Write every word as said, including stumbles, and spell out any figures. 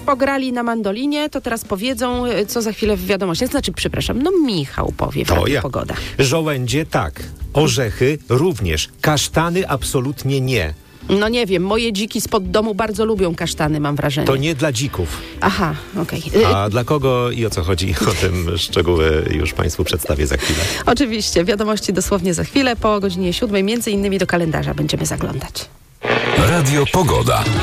pograli na mandolinie, to teraz powiedzą, co za chwilę w wiadomościach. Znaczy, przepraszam, no Michał powie w To Radiu ja. Pogoda. Żołędzie tak, orzechy również, kasztany absolutnie nie. No nie wiem, moje dziki spod domu bardzo lubią kasztany, mam wrażenie. To nie dla dzików. Aha, okej. A dla kogo i o co chodzi? O tym szczegóły już Państwu przedstawię za chwilę. Oczywiście, wiadomości dosłownie za chwilę, po godzinie siódmej, między innymi do kalendarza będziemy zaglądać. Radio Pogoda.